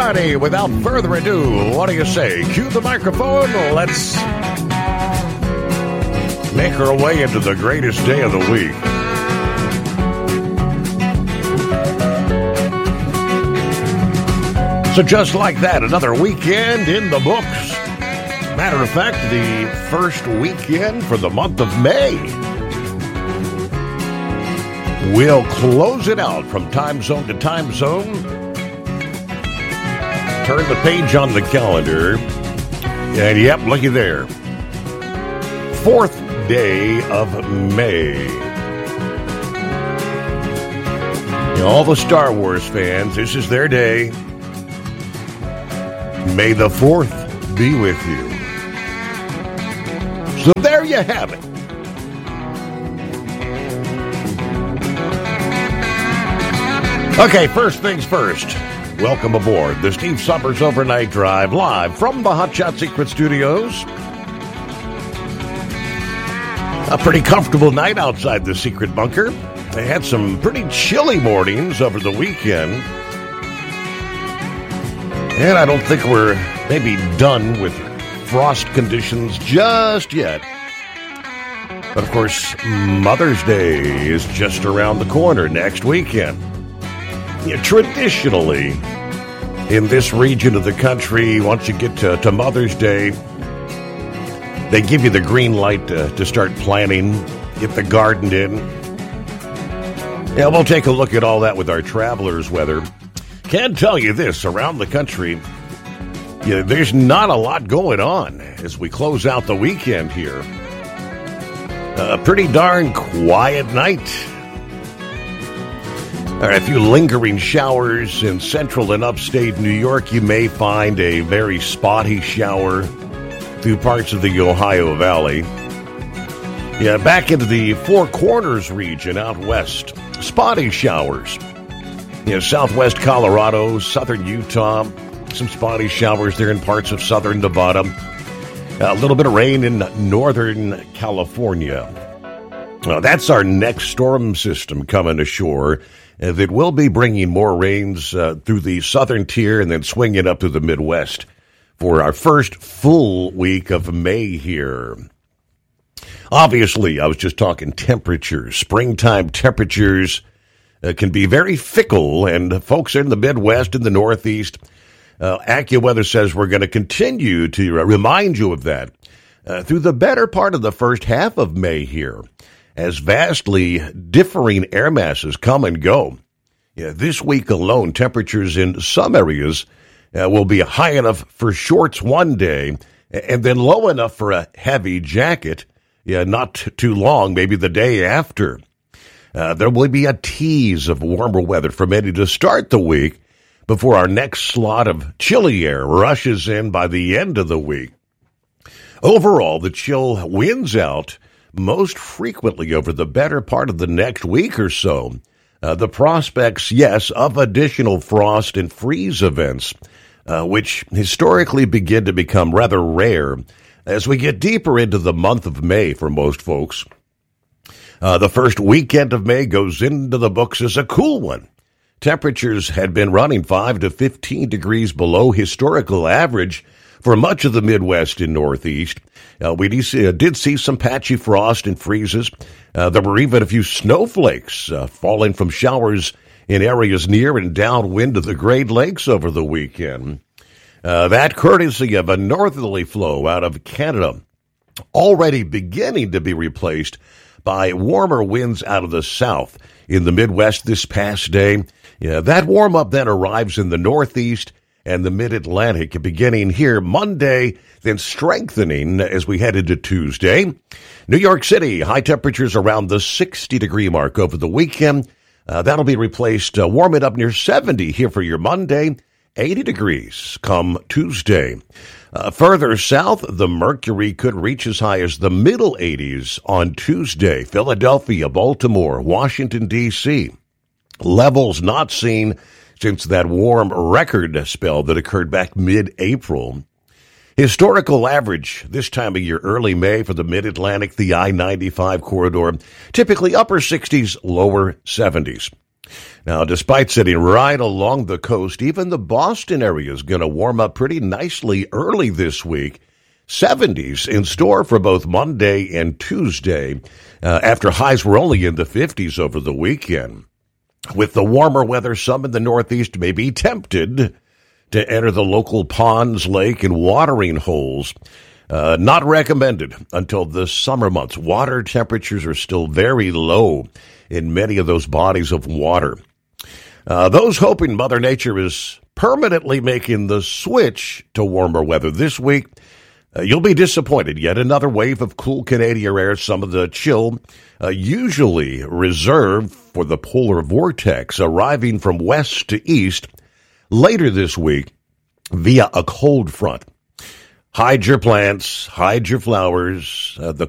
Alrighty, without further ado, what do you say? Cue the microphone. Let's make our way into the greatest day of the week. So just like that, another weekend in the books. Matter of fact, the first weekend for the month of May. We'll close it out from time zone to time zone. Turn the page on the calendar. And yep, looky there. 4th day of May. All the Star Wars fans, this is their day. May the 4th be with you. So there you have it. Okay, first things first. Welcome aboard the Steve Summers Overnight Drive, live from the Hot Shot Secret Studios. A pretty comfortable night outside the secret bunker. They had some pretty chilly mornings over the weekend. And I don't think we're maybe done with frost conditions just yet. But of course, Mother's Day is just around the corner next weekend. Yeah, traditionally, in this region of the country, once you get to Mother's Day, they give you the green light to start planting, get the garden in. Yeah, we'll take a look at all that with our traveler's weather. Can't tell you this, around the country, yeah, there's not a lot going on as we close out the weekend here. A pretty darn quiet night. All right, a few lingering showers in central and upstate New York. You may find a very spotty shower through parts of the Ohio Valley. Yeah, back into the Four Corners region out west. Spotty showers. Southwest Colorado, southern Utah, some spotty showers there in parts of southern Nevada. A little bit of rain in northern California. That's our next storm system coming ashore that will be bringing more rains through the southern tier and then swinging up to the Midwest for our first full week of May here. Obviously, I was just talking temperatures. Springtime temperatures can be very fickle, and folks in the Midwest and the Northeast, AccuWeather says we're going to continue to remind you of that through the better part of the first half of May here, as vastly differing air masses come and go. This week alone, temperatures in some areas will be high enough for shorts one day, and then low enough for a heavy jacket, not too long, maybe the day after. There will be a tease of warmer weather for many to start the week before our next slot of chilly air rushes in by the end of the week. Overall, the chill wins out most frequently over the better part of the next week or so. The prospects, yes, of additional frost and freeze events, which historically begin to become rather rare as we get deeper into the month of May for most folks. The first weekend of May goes into the books as a cool one. Temperatures had been running 5 to 15 degrees below historical average for much of the Midwest and Northeast. We did see some patchy frost and freezes. There were even a few snowflakes falling from showers in areas near and downwind of the Great Lakes over the weekend. That courtesy of a northerly flow out of Canada, already beginning to be replaced by warmer winds out of the south in the Midwest this past day. That warm-up then arrives in the Northeast and the Mid-Atlantic beginning here Monday, then strengthening as we head into Tuesday. New York City, high temperatures around the 60-degree mark over the weekend. That'll be replaced, warming up near 70 here for your Monday, 80 degrees come Tuesday. Further south, the mercury could reach as high as the middle 80s on Tuesday. Philadelphia, Baltimore, Washington, D.C. Levels not seen since that warm record spell that occurred back mid-April. Historical average this time of year, early May for the Mid-Atlantic, the I-95 corridor, typically upper 60s, lower 70s. Now, despite sitting right along the coast, even the Boston area is going to warm up pretty nicely early this week. 70s in store for both Monday and Tuesday, after highs were only in the 50s over the weekend. With the warmer weather, some in the Northeast may be tempted to enter the local ponds, lake, and watering holes. Not recommended until the summer months. Water temperatures are still very low in many of those bodies of water. Those hoping Mother Nature is permanently making the switch to warmer weather this week, you'll be disappointed. Yet another wave of cool Canadian air, some of the chill usually reserved for the polar vortex, arriving from west to east later this week via a cold front. Hide your plants, hide your flowers. The